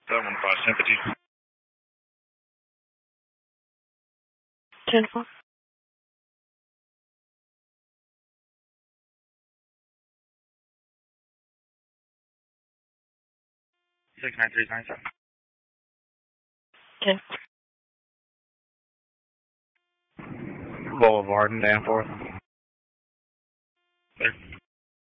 715 sympathy. 10-4. 69397. 10. Boulevard and Danforth. Clear.